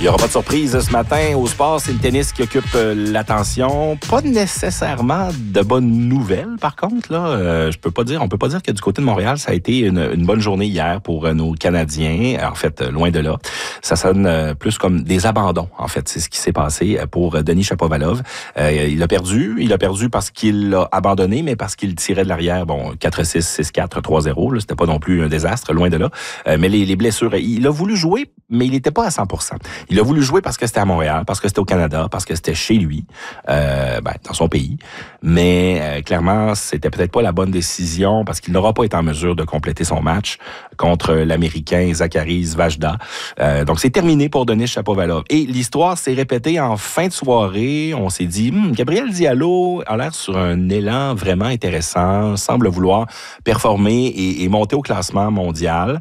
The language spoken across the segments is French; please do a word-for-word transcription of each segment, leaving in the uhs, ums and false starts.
Il n'y aura pas de surprise ce matin au sport. C'est le tennis qui occupe euh, l'attention. Pas nécessairement de bonnes nouvelles, par contre. Là, euh, je peux pas dire, on peut pas dire que du côté de Montréal, ça a été une, une bonne journée hier pour euh, nos Canadiens. En fait, euh, loin de là. Ça sonne euh, plus comme des abandons, en fait. C'est ce qui s'est passé pour euh, Denis Shapovalov. Euh, il a perdu. Il a perdu parce qu'il l'a abandonné, mais parce qu'il tirait de l'arrière. Bon, quatre six, six quatre, trois zéro. Là, c'était pas non plus un désastre, loin de là. Euh, mais les, les blessures, il a voulu jouer, mais il n'était pas à cent pour cent. Il a voulu jouer parce que c'était à Montréal, parce que c'était au Canada, parce que c'était chez lui, euh, ben, dans son pays. Mais euh, clairement, c'était peut-être pas la bonne décision parce qu'il n'aura pas été en mesure de compléter son match contre l'Américain Zacharis Vajda. Euh, donc, c'est terminé pour Denis Shapovalov. Et l'histoire s'est répétée en fin de soirée. On s'est dit, hm, Gabriel Diallo a l'air sur un élan vraiment intéressant, semble vouloir performer et, et monter au classement mondial.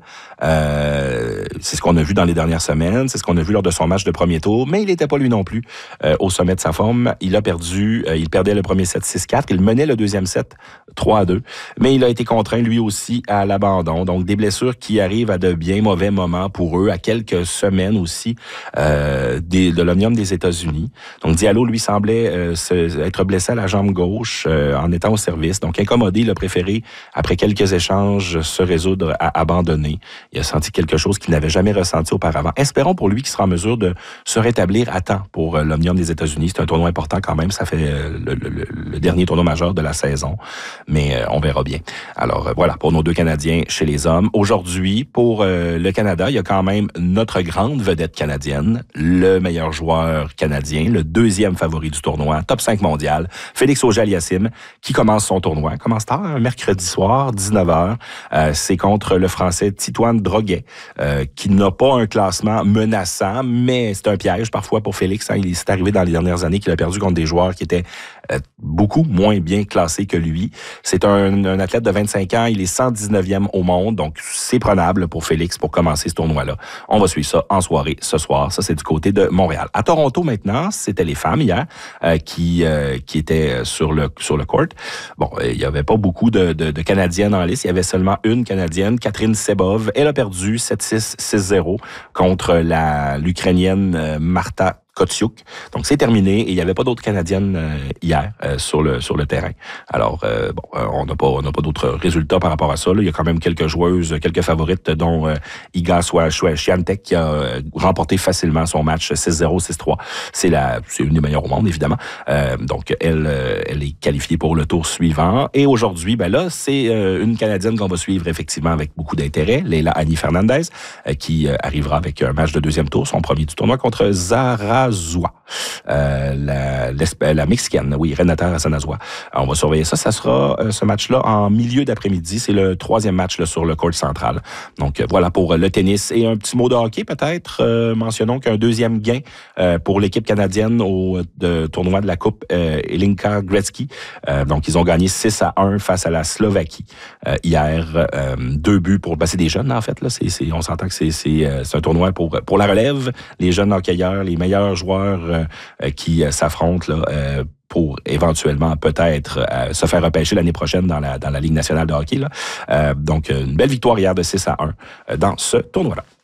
Euh, c'est ce qu'on a vu dans les dernières semaines, c'est ce qu'on a vu lors de son match de premier tour, mais il n'était pas lui non plus euh, au sommet de sa forme. Il a perdu, euh, il perdait le premier set six quatre, il menait le deuxième set trois à deux, mais il a été contraint lui aussi à l'abandon. Donc des blessures qui arrivent à de bien mauvais moments pour eux, à quelques semaines aussi euh, des, de l'Omnium des États-Unis. Donc Diallo lui semblait euh, se, être blessé à la jambe gauche euh, en étant au service. Donc incommodé, il a préféré, après quelques échanges, se résoudre à abandonner. Il a senti quelque chose qu'il n'avait jamais ressenti auparavant. Espérons pour lui qu'il sera en mesure de se rétablir à temps pour euh, l'Omnium des États-Unis. C'est un tournoi important quand même. Ça fait euh, le, le, le dernier tournoi majeur de la saison. Mais euh, on verra bien. Alors euh, voilà, pour nos deux Canadiens chez les hommes. Aujourd'hui, pour euh, le Canada, il y a quand même notre grande vedette canadienne, le meilleur joueur canadien, le deuxième favori du tournoi, top cinq mondial, Félix Auger-Aliassime, qui commence son tournoi. Commence tard, un mercredi soir, dix-neuf heures. Euh, c'est contre le Français Titouan Droguet, euh, qui n'a pas un classement menaçant, mais c'est un piège parfois pour Félix. Hein. Il s'est arrivé dans les dernières années qu'il a perdu contre des joueurs qui étaient euh, beaucoup moins bien classés que lui. C'est un, un athlète de vingt-cinq ans, il est cent dix-neuvième au monde, donc c'est prenable pour Félix pour commencer ce tournoi-là. On va suivre ça en soirée ce soir. Ça, c'est du côté de Montréal. À Toronto maintenant, c'était les femmes hier euh, qui euh, qui étaient sur le sur le court. Bon, il y avait pas beaucoup de, de, de Canadiennes en liste. Il y avait seulement une Canadienne, Catherine Sebov. Elle a perdu sept six, six zéro contre la l'Ukrainienne euh, Marta Kotsiuk. Donc, c'est terminé et il n'y avait pas d'autres Canadiennes euh, hier euh, sur le sur le terrain. Alors, euh, bon, euh, on n'a pas on n'a pas d'autres résultats par rapport à ça. Là. Il y a quand même quelques joueuses, quelques favorites, dont euh, Iga Swiatek qui a euh, remporté facilement son match six zéro, six trois. C'est la c'est une des meilleures au monde, évidemment. Euh, donc, elle euh, elle est qualifiée pour le tour suivant. Et aujourd'hui, ben là, c'est euh, une Canadienne qu'on va suivre effectivement avec beaucoup d'intérêt, Leila Annie Fernandez, euh, qui euh, arrivera avec un match de deuxième tour, son premier du tournoi contre Zara Zoua, euh, la, la Mexicaine, oui, Renata Asanazua. On va surveiller ça. Ça sera euh, ce match-là en milieu d'après-midi. C'est le troisième match là, sur le court central. Donc euh, voilà pour euh, le tennis. Et un petit mot de hockey peut-être. Euh, mentionnons qu'un deuxième gain euh, pour l'équipe canadienne au de, tournoi de la Coupe euh, Elinka Gretzky. Euh, donc ils ont gagné six à un face à la Slovaquie euh, hier. Euh, deux buts pour... Ben, c'est des jeunes en fait. Là. C'est, c'est, on s'entend que c'est, c'est, euh, c'est un tournoi pour, pour la relève. Les jeunes hockeyeurs, les meilleurs joueurs euh, qui euh, s'affrontent là, euh, pour éventuellement peut-être euh, se faire repêcher l'année prochaine dans la, dans la Ligue nationale de hockey. Là. Euh, donc, une belle victoire hier de six à un euh, dans ce tournoi-là.